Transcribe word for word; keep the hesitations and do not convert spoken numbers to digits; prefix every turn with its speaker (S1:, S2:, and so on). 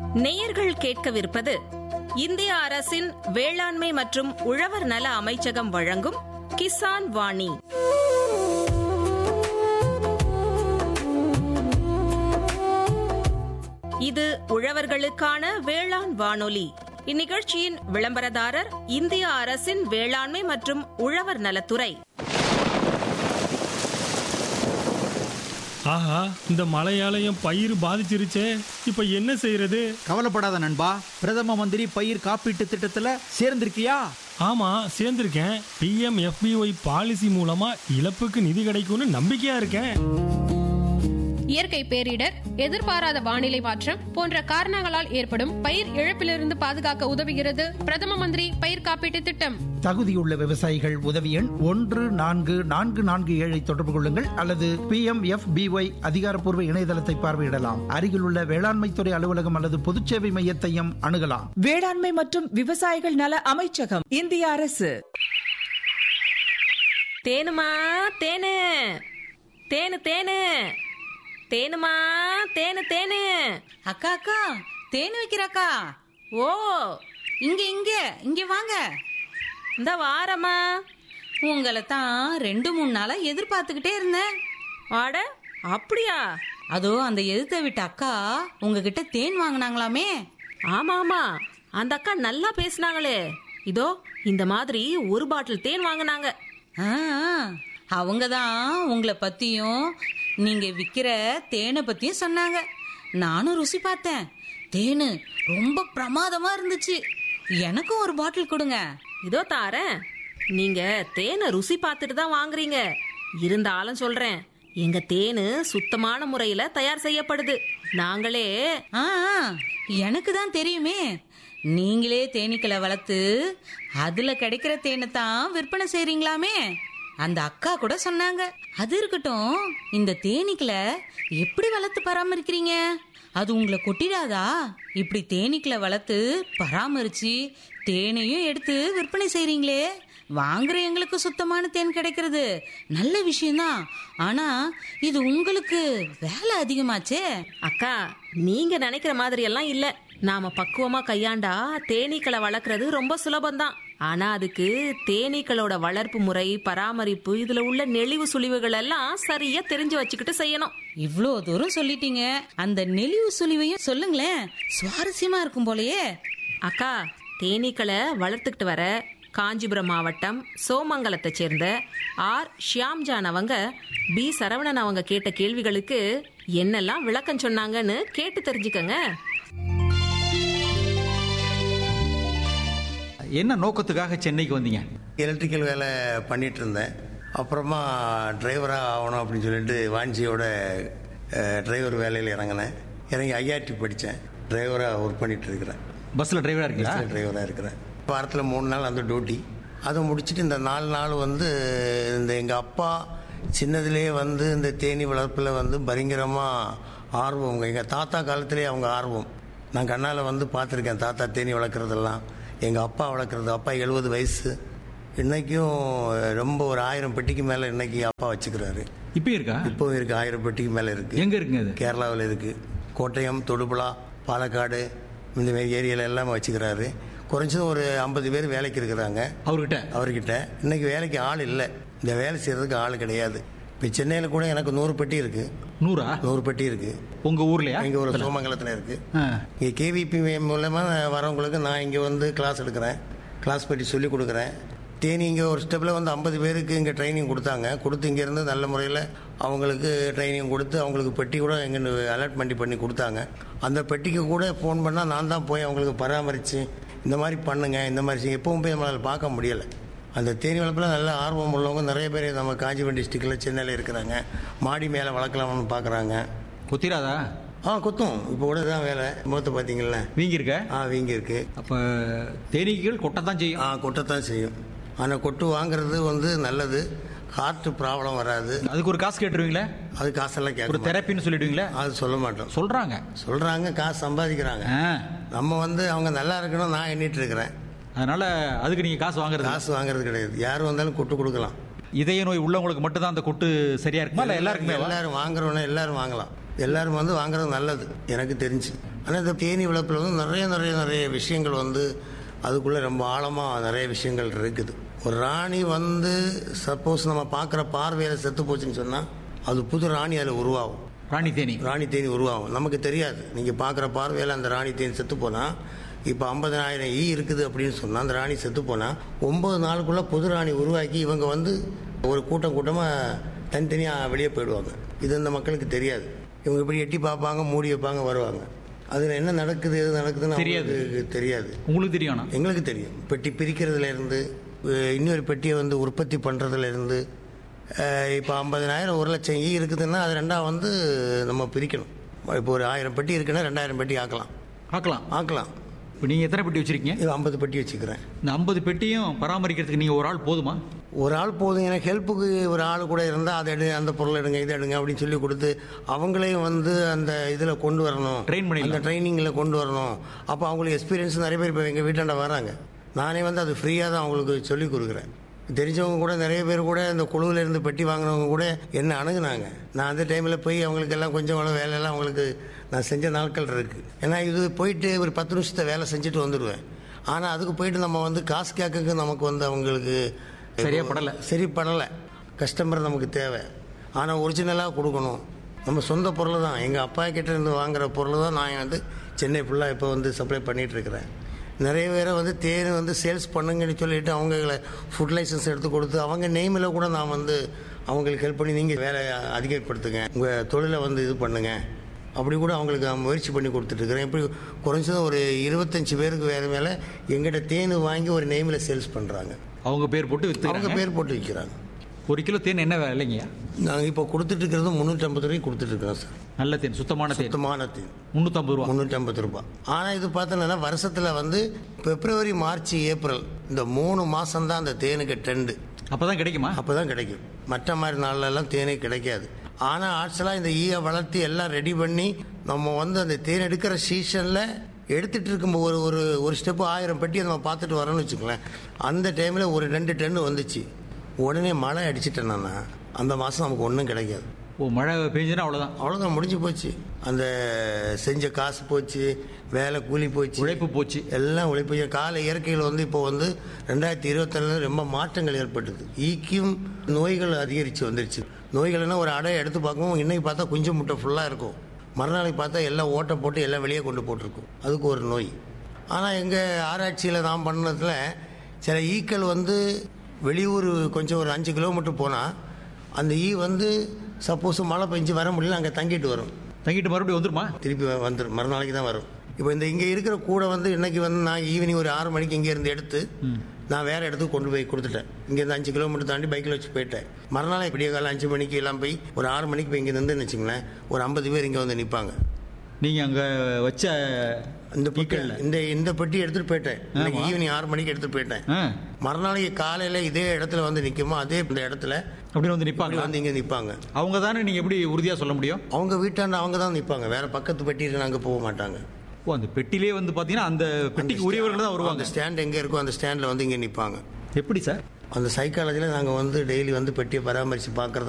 S1: நேயர்கள் கேட்கவிருப்பது இந்திய அரசின் வேளாண்மை மற்றும் உழவர் நல அமைச்சகம் வழங்கும் கிசான் வாணி. இது உழவர்களுக்கான வேளாண் வானொலி. இந்நிகழ்ச்சியின் விளம்பரதாரர் இந்திய அரசின் வேளாண்மை மற்றும் உழவர் நலத்துறை.
S2: ஆஹா, இந்த மழையாலயம் பயிர் பாதிச்சிருச்சே, இப்ப என்ன செய்யறது?
S3: கவலைப்படாத நண்பா, பிரதம மந்திரி பயிர் காப்பீட்டு திட்டத்துல சேர்ந்திருக்கியா?
S2: ஆமா, சேர்ந்திருக்கேன். B M F B Y policy மூலமா இழப்புக்கு நிதி கிடைக்கும்னு நம்பிக்கையா இருக்கேன்.
S4: இயற்கை பேரிடர், எதிர்பாராத வானிலை மாற்றம் போன்ற காரணங்களால் ஏற்படும் பயிர் இழப்பிலிருந்து பாதுகாக்க உதவுகிறது பிரதம மந்திரி பயிர் காப்பீட்டு திட்டம்.
S3: தகுதியுள்ள விவசாயிகள் உதவி எண் ஒன்று நான்கு நான்கு நான்கு ஏழை தொடர்பு கொள்ளுங்கள் அல்லது B M F B Y அதிகாரப்பூர்வ இணையதளத்தை பார்வையிடலாம். அருகிலுள்ள வேளாண்மை துறை அலுவலகம் அல்லது பொதுச்சேவை மையத்தையும் அணுகலாம்.
S5: வேளாண்மை மற்றும் விவசாயிகள் நல அமைச்சகம், இந்திய அரசு.
S1: தேனுமா தேனு தேனு தேனு தேனுமா தேனு தேனு.
S6: அக்கா அக்கா தேனு வைக்கிறாக்கா.
S1: ஓ,
S6: இங்க இங்க இங்க வாங்க.
S1: இந்த வாரமா
S6: உங்களை தான் ரெண்டு மூணு நாளா எதிர்பார்த்துக்கிட்டே இருந்தேன்.
S1: ஆட, அப்படியா?
S6: அதோ அந்த எதிர்த்த விட்ட அக்கா உங்ககிட்ட தேன் வாங்கினாங்களாமே.
S1: ஆமா ஆமா, அந்த அக்கா நல்லா பேசினாங்களே. இதோ இந்த மாதிரி ஒரு பாட்டில் தேன் வாங்கினாங்க.
S6: அவங்க தான் உங்களை பத்தியும் நீங்க விக்கிற தேனை பத்தியும் சொன்னாங்க. நானும் ருசி பார்த்தேன். தேனு ரொம்ப பிரமாதமா இருந்துச்சு. எனக்கும் ஒரு பாட்டில் கொடுங்க.
S1: இதோ தாரேன். நீங்க தேனை ருசி பார்த்துட்டு தான் வாங்குறீங்க. இருந்தாலும் சொல்றேன், எங்க தேனு சுத்தமான முறையில தயார் செய்யப்படுது. நாங்களே
S6: ஆ எனக்கு தான் தெரியுமே. நீங்களே தேனீக்களை வளர்த்து அதுல கிடைக்கிற தேனை தான் விற்பனை செய்றீங்களாமே. அந்த அக்கா கூட சொன்னாங்க. அது இருக்கட்டும், இந்த தேனீக்களை எப்படி வளர்த்து பராமரிக்கிறீங்க? அது உங்களை கொட்டிடாதா? இப்படி தேனீக்களை வளர்த்து பராமரிச்சு தேனையும் எடுத்து விற்பனை செய்றீங்களே. வாங்குற எங்களுக்கு சுத்தமான தேன் கிடைக்கிறது நல்ல விஷயம்தான். ஆனா இது உங்களுக்கு வேலை அதிகமாச்சே.
S1: அக்கா, நீங்க நினைக்கிற மாதிரி எல்லாம் இல்ல. நாம பக்குவமா கையாண்டா தேனீக்களை வளர்க்கறது ரொம்ப சுலபம்தான். ஆனா அதுக்கு தேனீக்களோட வளர்ப்பு முறை, பராமரிப்பு, இதுல உள்ள நெளிவு சுழிவுகள் எல்லாம் சரியா தெரிஞ்சு வச்சுக்கிட்டு செய்யணும்.
S6: இவ்வளோ தூரம் சொல்லிட்டீங்க, அந்த நெளிவு சுழிவையும் சொல்லுங்களேன். சுவாரஸ்யமா இருக்கும் போலயே.
S1: அக்கா, தேனீக்களை வளர்த்துக்கிட்டு வர காஞ்சிபுரம் மாவட்டம் சோமங்கலத்தை சேர்ந்த ஆர் ஷியாம்ஜான் அவங்க பி சரவணன் அவங்க கேட்ட கேள்விகளுக்கு என்னெல்லாம் விளக்கம் சொன்னாங்கன்னு கேட்டு தெரிஞ்சுக்கங்க.
S3: என்ன நோக்கத்துக்காக சென்னைக்கு வந்தீங்க?
S7: எலக்ட்ரிக்கல் வேலை பண்ணிட்டு இருந்தேன். அப்புறமா டிரைவராக ஆகணும் அப்படின்னு சொல்லிட்டு வாஞ்சியோட டிரைவர் வேலையில் இறங்கினேன். இறங்கி ஐஆர்டி படித்தேன். டிரைவராக ஒர்க் பண்ணிட்டு இருக்கிறேன்.
S3: பஸ்ஸில் டிரைவராக இருக்கீங்களா?
S7: பஸ்ஸில் டிரைவராக இருக்கிறேன். வாரத்தில் மூணு நாள் அந்த டியூட்டி. அதை முடிச்சுட்டு இந்த நாலு நாள் வந்து இந்த எங்கள் அப்பா சின்னதுலேயே வந்து இந்த தேனி வளர்ப்பில் வந்து பயங்கரமாக ஆர்வம். எங்கள் தாத்தா காலத்திலே அவங்க ஆர்வம். நான் கண்ணால் வந்து பார்த்துருக்கேன் தாத்தா தேனி வளர்க்குறதெல்லாம். எங்கள் அப்பா வளர்க்குறது. அப்பா எழுபது வயசு. இன்றைக்கும் ரொம்ப ஒரு ஆயிரம் பெட்டிக்கு மேலே இன்னைக்கு அப்பா வச்சுக்கிறாரு.
S3: இப்போ இருக்கா?
S7: இப்போவும் இருக்குது. ஆயிரம் பெட்டிக்கு மேலே இருக்குது.
S3: எங்கே இருக்குங்க அது?
S7: கேரளாவில் இருக்குது. கோட்டயம், தொடுபுழா, பாலக்காடு, இந்த மாதிரி ஏரியாவில் எல்லாமே வச்சுக்கிறாரு. குறைஞ்சது ஒரு ஐம்பது பேர் வேலைக்கு இருக்கிறாங்க அவர்கிட்ட. அவர்கிட்ட இன்னைக்கு வேலைக்கு ஆள் இல்லை. இந்த வேலை செய்கிறதுக்கு ஆள் கிடையாது. இப்போ சென்னையில் கூட எனக்கு நூறு பெட்டி இருக்கு.
S3: நூறா? நூறு
S7: பெட்டி இருக்கு.
S3: உங்க ஊர்லயா?
S7: இங்கே ஒரு சோமங்கலத்தில் இருக்கு. இங்கே கேவிபி மூலமாக வரவங்களுக்கு நான் இங்கே வந்து கிளாஸ் எடுக்கிறேன். கிளாஸ் பற்றி சொல்லி கொடுக்குறேன். தேனி இங்கே ஒரு ஸ்டெப்பில் வந்து ஐம்பது பேருக்கு இங்கே ட்ரைனிங் கொடுத்தாங்க. கொடுத்து இங்கேருந்து நல்ல முறையில் அவங்களுக்கு ட்ரைனிங் கொடுத்து அவங்களுக்கு பெட்டி கூட எங்கே அலாட்மெண்ட் பண்ணி கொடுத்தாங்க. அந்த பெட்டிக்கு கூட ஃபோன் பண்ணால் நான் தான் போய் அவங்களுக்கு பராமரித்து இந்த மாதிரி பண்ணுங்க, இந்த மாதிரி எப்பவும் போய் நம்மளால் பார்க்க முடியலை. அந்த தேனி வளர்ப்பில் நல்ல ஆர்வம் உள்ளவங்க நிறைய பேர் நம்ம காஞ்சிபுரம் டிஸ்ட்ரிக்டில் சென்னையில் இருக்கிறாங்க. மாடி மேலே வளர்க்கலாம்னு பார்க்குறாங்க.
S3: கொத்திராதா?
S7: ஆ கொத்தும். இப்போ கூட தான் வேலை. முகத்தை பார்த்தீங்களா
S3: வீங்கி இருக்க? ஆ
S7: வீங்கி இருக்கு.
S3: அப்போ தேனீக்கள் கொட்டத்தான் செய்யும்.
S7: ஆ கொட்டத்தான் செய்யும். ஆனால் கொட்டு வாங்குறது வந்து நல்லது. ஹார்ட் ப்ராப்ளம் வராது.
S3: அதுக்கு ஒரு காசு கேட்டுருவீங்களா? அது
S7: காசெல்லாம் கேட்க.
S3: ஒரு தெரப்பின்னு சொல்லிடுவீங்களா?
S7: அது சொல்ல மாட்டோம்.
S3: சொல்றாங்க
S7: சொல்றாங்க காசு சம்பாதிக்கிறாங்க. நம்ம வந்து அவங்க நல்லா இருக்கணும் நான் எண்ணிட்டு இருக்கிறேன்.
S3: அதனால அதுக்கு நீங்க காசு வாங்குறது?
S7: காசு வாங்குறது கிடையாது. யார் வந்தாலும் கொட்டு கொடுக்கலாம்.
S3: இதய நோய் உள்ளவங்களுக்கு மட்டும் தான் அந்த கொட்டு சரியா இருக்குமா? இல்ல எல்லாருக்குமே?
S7: எல்லாரும் வாங்குறவன எல்லாரும் வாங்கலாம். எல்லாரும் வந்து வாங்குறது நல்லது எனக்கு தெரிஞ்சு. ஆனால் இந்த தேனி வளர்ப்பில் வந்து நிறைய நிறைய நிறைய விஷயங்கள் வந்து அதுக்குள்ளே ரொம்ப ஆழமாக நிறைய விஷயங்கள் இருக்குது. ஒரு ராணி வந்து சப்போஸ் நம்ம பார்க்குற பார்வையில் செத்து போச்சுன்னு சொன்னால் அது புது ராணி அதில் உருவாகும்.
S8: ராணி தேனி
S7: ராணி தேனி உருவாகும். நமக்கு தெரியாது. நீங்கள் பார்க்குற பார்வையில் அந்த ராணி தேனி செத்து போனால் இப்போ ஐம்பதனாயிரம் ஈ இருக்குது அப்படின்னு சொன்னால் அந்த ராணி செத்து போனால் ஒம்பது நாளுக்குள்ளே புது ராணி உருவாக்கி இவங்க வந்து ஒரு கூட்டம் கூட்டமாக தனித்தனியாக வெளியே போயிடுவாங்க. இது இந்த மக்களுக்கு தெரியாது. இவங்க இப்படி எட்டி பார்ப்பாங்க, மூடி வைப்பாங்க, வருவாங்க. அதில் என்ன நடக்குது எது நடக்குதுன்னு தெரியாது தெரியாது
S8: உங்களுக்கு தெரியும்.
S7: எங்களுக்கு தெரியும். பெட்டி பிரிக்கிறதுல இருந்து இன்னொரு பெட்டியை வந்து உற்பத்தி பண்ணுறதுல இருந்து இப்போ ஐம்பதனாயிரம் ஒரு லட்சம் ஈ இருக்குதுன்னா அது ரெண்டாக வந்து நம்ம பிரிக்கணும். இப்போ ஒரு ஆயிரம் பெட்டி இருக்குன்னா ரெண்டாயிரம் பெட்டி ஆக்கலாம்
S8: ஆக்கலாம்
S7: ஆக்கலாம்
S8: இப்போ நீங்கள் எத்தனை பெட்டி வச்சுருக்கீங்க?
S7: இது ஐம்பது பெட்டி வச்சுக்கிறேன்.
S8: இந்த ஐம்பது பெட்டியும் பராமரிக்கிறதுக்கு நீங்கள் ஒரு ஆள் போதுமா?
S7: ஒரு ஆள் போதும். எனக்கு ஹெல்ப்புக்கு ஒரு ஆள் கூட இருந்தால் அதை எடு, அந்த பொருள் எடுங்க, இதை எடுங்க அப்படின்னு சொல்லி கொடுத்து அவங்களையும் வந்து அந்த இதில் கொண்டு வரணும்,
S8: ட்ரெயின் பண்ணி
S7: அந்த ட்ரைனிங்கில் கொண்டு வரணும். அப்போ அவங்களுக்கு எக்ஸ்பீரியன்ஸ் நிறைய பேர் இப்போ எங்கள் வீட்டாண்ட வராங்க. நானே வந்து அது ஃப்ரீயாக தான் அவங்களுக்கு சொல்லிக் கொடுக்குறேன். தெரிஞ்சவங்க கூட நிறைய பேர் கூட இந்த குழுவில் இருந்து பெட்டி வாங்கினவங்க கூட என்ன அணுகுனாங்க. நான் அந்த டைமில் போய் அவங்களுக்கெல்லாம் கொஞ்சம் வேலையெல்லாம் அவங்களுக்கு நான் செஞ்ச நாட்கள் இருக்குது. ஏன்னா இது போயிட்டு ஒரு பத்து நிமிஷத்தை வேலை செஞ்சுட்டு வந்துடுவேன். ஆனால் அதுக்கு போயிட்டு நம்ம வந்து காசு கேட்க நமக்கு வந்து அவங்களுக்கு
S8: சரியா படலை
S7: சரி படலை கஸ்டமர் நமக்கு தேவை. ஆனால் ஒரிஜினலாக கொடுக்கணும். நம்ம சொந்த பொருள் தான், எங்கள் அப்பா கிட்ட இருந்து வாங்குகிற பொருள் தான் நான் வந்து சென்னை ஃபுல்லாக இப்போ வந்து சப்ளை பண்ணிகிட்ருக்கிறேன். நிறைய பேரை வந்து தேன் வந்து சேல்ஸ் பண்ணுங்கன்னு சொல்லிட்டு அவங்கள ஃபுட் லைசன்ஸ் எடுத்து கொடுத்து அவங்க நெய்மில் கூட நான் வந்து அவங்களுக்கு ஹெல்ப் பண்ணி நீங்கள் வேலை அதிகப்படுத்துங்க, உங்கள் தொழிலை வந்து இது பண்ணுங்க அப்படி கூட அவங்களுக்கு நான் முயற்சி பண்ணி கொடுத்துட்ருக்குறேன். எப்படி குறைஞ்சதும் ஒரு இருபத்தஞ்சி பேருக்கு வேறு மேலே எங்கிட்ட தேன் வாங்கி ஒரு நெய்மில் சேல்ஸ் பண்ணுறாங்க.
S8: அவங்க பேர் போட்டு விற்று
S7: அவங்க பேர் போட்டு விற்கிறாங்க.
S8: ஒரு கிலோ தேன் என்ன விலைங்க?
S7: நாங்கள் இப்போ கொடுத்துட்டு இருக்கிறது முந்நூற்றி ஐம்பது ரூபாய்க்கு கொடுத்துட்ருக்கோம் சார்.
S8: நல்ல தேன், சுத்தமான தேன்,
S7: சுத்தமான தேன்
S8: முந்நூற்றம்பது ரூபா
S7: முந்நூற்றி ஐம்பது ரூபா. ஆனால் இது பார்த்தோன்னா வருஷத்தில் வந்து பிப்ரவரி, மார்ச், ஏப்ரல் இந்த மூணு மாதம் தான் அந்த தேனுக்கு ட்ரெண்டு.
S8: அப்போ தான் கிடைக்குமா?
S7: அப்போ தான் கிடைக்கும். மற்ற மாதிரி நாள்லலாம் தேனே கிடைக்காது. ஆனால் ஆட்சலாக இந்த ஈயை வளர்த்து எல்லாம் ரெடி பண்ணி நம்ம வந்து அந்த தேன் எடுக்கிற சீசனில் எடுத்துகிட்டு இருக்கும்போது ஒரு ஒரு ஒரு ஸ்டெப்பு ஆயிரம் பெட்டி நம்ம பார்த்துட்டு வரோன்னு வச்சுக்கோங்களேன். அந்த டைமில் ஒரு ரெண்டு டன்னு வந்துச்சு. உடனே மழை அடிச்சிட்டேன்னா அந்த மாதம் நமக்கு ஒன்றும் கிடைக்காது.
S8: ஓ, மழை பெஞ்சுன்னா அவ்வளோதான்
S7: அவ்வளோதான் முடிஞ்சு போச்சு. அந்த செஞ்ச காசு போச்சு, வேலை கூலி போச்சு,
S8: உழைப்பு போச்சு,
S7: எல்லாம் உழைப்பு. கால இயற்கையில் வந்து இப்போ வந்து ரெண்டாயிரத்தி இருபத்தொன்னுல ரொம்ப மாற்றங்கள் ஏற்பட்டது. ஈக்கும் நோய்கள் அதிகரித்து வந்துருச்சு. நோய்கள்னா ஒரு அடை எடுத்து பார்க்கவும் இன்னைக்கு பார்த்தா குஞ்சு முட்டை ஃபுல்லாக இருக்கும், மறுநாளைக்கு பார்த்தா எல்லாம் ஓட்டை போட்டு எல்லாம் வெளியே கொண்டு போட்டிருக்கும். அதுக்கு ஒரு நோய். ஆனால் எங்கள் ஆராய்ச்சியில் நான் பண்ணதில் சில ஈக்கள் வந்து வெளியூர் கொஞ்சம் ஒரு அஞ்சு கிலோமீட்டர் போனால் அந்த ஈ வந்து சப்போஸ் மழை பெஞ்சு வர முடியல, அங்கே தங்கிட்டு வரும்.
S8: தங்கிட்டு மறுபடியும் வந்துருமா? திருப்பி
S7: வந்துடும், மறுநாளைக்கு தான் வரும். இப்போ இந்த இங்கே இருக்கிற கூடை வந்து இன்னைக்கு வந்து நான் ஈவினிங் ஒரு ஆறு மணிக்கு இங்கேருந்து எடுத்து நான் வேறு இடத்துக்கு கொண்டு போய் கொடுத்துட்டேன். இங்கேருந்து அஞ்சு கிலோமீட்டர் தாண்டி பைக்கில் வச்சு போயிட்டேன். மறுநாள் விடிய காலம் அஞ்சு மணிக்கு எல்லாம் போய் ஒரு ஆறு மணிக்கு போய் இங்கே நின்றுன்னு வச்சுங்களேன், ஒரு ஐம்பது பேர் இங்கே வந்து நிற்பாங்க.
S8: நீங்கள் அங்கே வச்ச
S7: இந்த பெட்டியில் இந்த இந்த பெட்டி எடுத்துகிட்டு போயிட்டேன். இன்னைக்கு ஈவினிங் ஆறு மணிக்கு எடுத்துகிட்டு போயிட்டேன். மறுநாளைக்கு காலையில் இதே இடத்துல வந்து நிற்குமோ அதே இந்த இடத்துல
S8: அப்படின்னு வந்து நிற்பாங்க.
S7: வந்து இங்கே நிற்பாங்க.
S8: அவங்க தானே நீங்கள் எப்படி உறுதியாக சொல்ல முடியும்?
S7: அவங்க வீட்டாண்ட அவங்க தான் நிற்பாங்க, வேற பக்கத்து பெட்டியில் நாங்கள் போக மாட்டாங்க.
S8: ஓ, அந்த பெட்டிலே வந்து பார்த்தீங்கன்னா அந்த பெட்டிக்கு உரியவர்கள் தான் வருவாங்க.
S7: ஸ்டாண்ட் எங்கே இருக்கோ அந்த ஸ்டாண்டில் வந்து இங்கே நிற்பாங்க.
S8: எப்படி சார்?
S7: அந்த சைக்காலஜியில் நாங்கள் வந்து டெய்லி வந்து பெட்டியை பராமரித்து பார்க்குறது